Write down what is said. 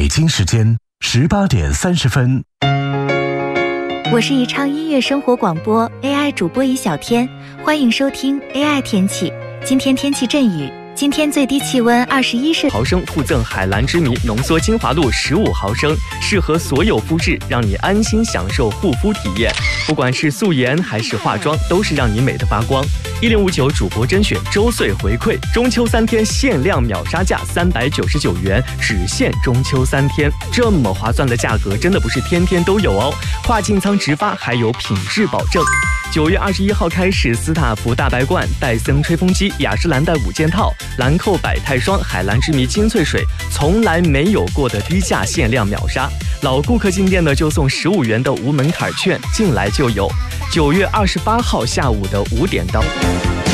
北京时间18:30。 我是宜昌音乐生活广播 AI 主播宜小天，欢迎收听 AI 天气。今天天气阵雨，今天最低气温21 毫升，附赠海蓝之谜浓缩精华露15毫升，适合所有肤质，让你安心享受护肤体验。不管是素颜还是化妆，都是让你美得发光。1059主播甄选周岁回馈，中秋3天限量秒杀价399元，只限中秋3天。这么划算的价格，真的不是天天都有哦。跨境仓直发，还有品质保证。9月21号开始，斯塔福大白罐、戴森吹风机、雅诗兰黛5件套、兰蔻百泰霜、海蓝之谜精粹水，从来没有过的低价限量秒杀。老顾客进店的就送15元的无门槛券，进来就有。9月28号下午的5点到。